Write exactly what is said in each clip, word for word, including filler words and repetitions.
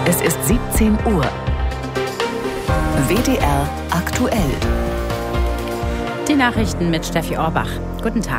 Es ist siebzehn Uhr. W D R aktuell. Die Nachrichten mit Steffi Orbach. Guten Tag.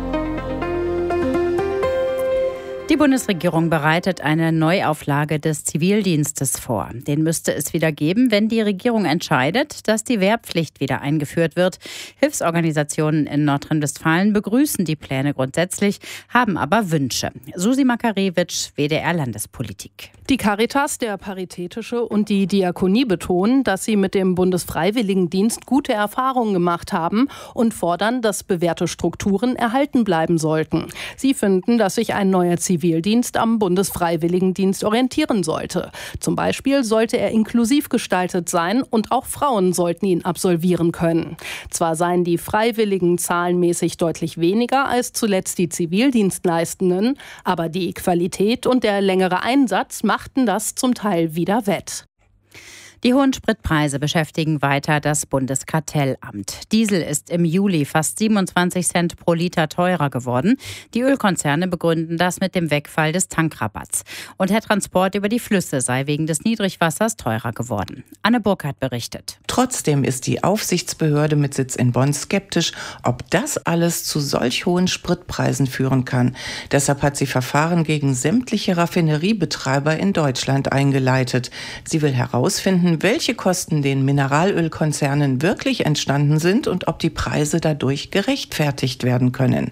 Die Bundesregierung bereitet eine Neuauflage des Zivildienstes vor. Den müsste es wieder geben, wenn die Regierung entscheidet, dass die Wehrpflicht wieder eingeführt wird. Hilfsorganisationen in Nordrhein-Westfalen begrüßen die Pläne grundsätzlich, haben aber Wünsche. Susi Makarewitsch, W D R Landespolitik. Die Caritas, der Paritätische und die Diakonie betonen, dass sie mit dem Bundesfreiwilligendienst gute Erfahrungen gemacht haben und fordern, dass bewährte Strukturen erhalten bleiben sollten. Sie finden, dass sich ein neuer Zivildienst am Bundesfreiwilligendienst orientieren sollte. Zum Beispiel sollte er inklusiv gestaltet sein und auch Frauen sollten ihn absolvieren können. Zwar seien die Freiwilligen zahlenmäßig deutlich weniger als zuletzt die Zivildienstleistenden, aber die Qualität und der längere Einsatz machten das zum Teil wieder wett. Die hohen Spritpreise beschäftigen weiter das Bundeskartellamt. Diesel ist im Juli fast siebenundzwanzig Cent pro Liter teurer geworden. Die Ölkonzerne begründen das mit dem Wegfall des Tankrabatts. Und der Transport über die Flüsse sei wegen des Niedrigwassers teurer geworden. Anne Burkhardt berichtet. Trotzdem ist die Aufsichtsbehörde mit Sitz in Bonn skeptisch, ob das alles zu solch hohen Spritpreisen führen kann. Deshalb hat sie Verfahren gegen sämtliche Raffineriebetreiber in Deutschland eingeleitet. Sie will herausfinden, welche Kosten den Mineralölkonzernen wirklich entstanden sind und ob die Preise dadurch gerechtfertigt werden können.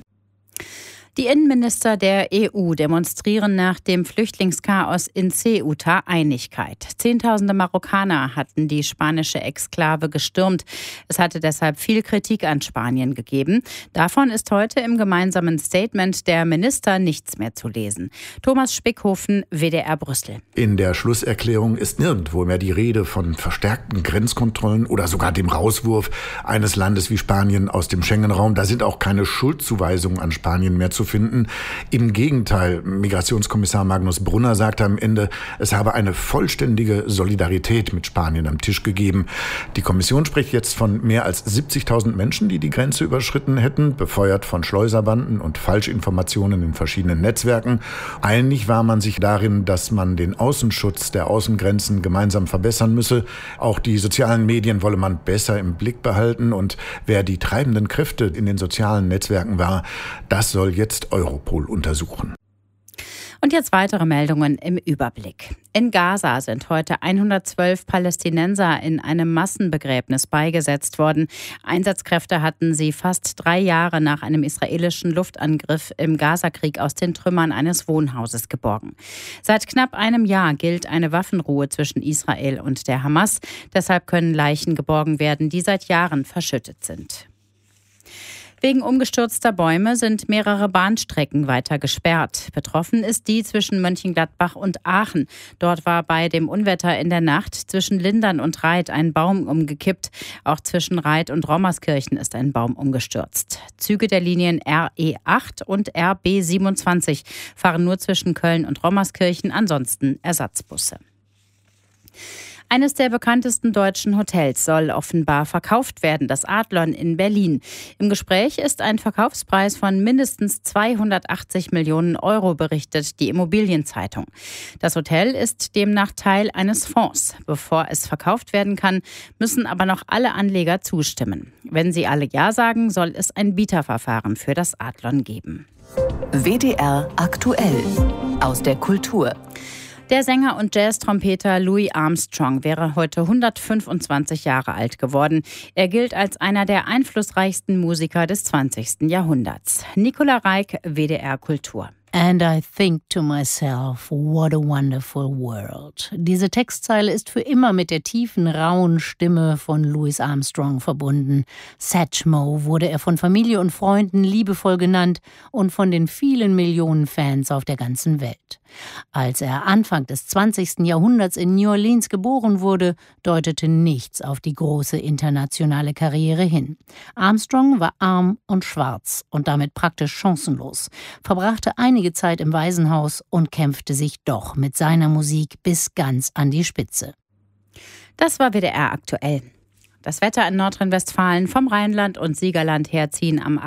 Die Innenminister der E U demonstrieren nach dem Flüchtlingschaos in Ceuta Einigkeit. Zehntausende Marokkaner hatten die spanische Exklave gestürmt. Es hatte deshalb viel Kritik an Spanien gegeben. Davon ist heute im gemeinsamen Statement der Minister nichts mehr zu lesen. Thomas Spickhofen, W D R Brüssel. In der Schlusserklärung ist nirgendwo mehr die Rede von verstärkten Grenzkontrollen oder sogar dem Rauswurf eines Landes wie Spanien aus dem Schengen-Raum. Da sind auch keine Schuldzuweisungen an Spanien mehr zu finden. Im Gegenteil, Migrationskommissar Magnus Brunner sagte am Ende, es habe eine vollständige Solidarität mit Spanien am Tisch gegeben. Die Kommission spricht jetzt von mehr als siebzigtausend Menschen, die die Grenze überschritten hätten, befeuert von Schleuserbanden und Falschinformationen in verschiedenen Netzwerken. Einig war man sich darin, dass man den Außenschutz der Außengrenzen gemeinsam verbessern müsse. Auch die sozialen Medien wolle man besser im Blick behalten. Und wer die treibenden Kräfte in den sozialen Netzwerken war, das soll jetzt Europol untersuchen. Und jetzt weitere Meldungen im Überblick. In Gaza sind heute hundertzwölf Palästinenser in einem Massenbegräbnis beigesetzt worden. Einsatzkräfte hatten sie fast drei Jahre nach einem israelischen Luftangriff im Gazakrieg aus den Trümmern eines Wohnhauses geborgen. Seit knapp einem Jahr gilt eine Waffenruhe zwischen Israel und der Hamas. Deshalb können Leichen geborgen werden, die seit Jahren verschüttet sind. Wegen umgestürzter Bäume sind mehrere Bahnstrecken weiter gesperrt. Betroffen ist die zwischen Mönchengladbach und Aachen. Dort war bei dem Unwetter in der Nacht zwischen Lindern und Reit ein Baum umgekippt. Auch zwischen Reit und Rommerskirchen ist ein Baum umgestürzt. Züge der Linien R E acht und R B siebenundzwanzig fahren nur zwischen Köln und Rommerskirchen, ansonsten Ersatzbusse. Eines der bekanntesten deutschen Hotels soll offenbar verkauft werden, das Adlon in Berlin. Im Gespräch ist ein Verkaufspreis von mindestens zweihundertachtzig Millionen Euro, berichtet die Immobilienzeitung. Das Hotel ist demnach Teil eines Fonds. Bevor es verkauft werden kann, müssen aber noch alle Anleger zustimmen. Wenn sie alle Ja sagen, soll es ein Bieterverfahren für das Adlon geben. W D R aktuell aus der Kultur. Der Sänger und Jazz-Trompeter Louis Armstrong wäre heute hundertfünfundzwanzig Jahre alt geworden. Er gilt als einer der einflussreichsten Musiker des zwanzigsten Jahrhunderts. Nicola Reik, W D R Kultur. And I think to myself, what a wonderful world. Diese Textzeile ist für immer mit der tiefen, rauen Stimme von Louis Armstrong verbunden. Satchmo wurde er von Familie und Freunden liebevoll genannt und von den vielen Millionen Fans auf der ganzen Welt. Als er Anfang des zwanzigsten Jahrhunderts in New Orleans geboren wurde, deutete nichts auf die große internationale Karriere hin. Armstrong war arm und schwarz und damit praktisch chancenlos, verbrachte einige Zeit im Waisenhaus und kämpfte sich doch mit seiner Musik bis ganz an die Spitze. Das war W D R aktuell. Das Wetter in Nordrhein-Westfalen vom Rheinland und Siegerland her ziehen am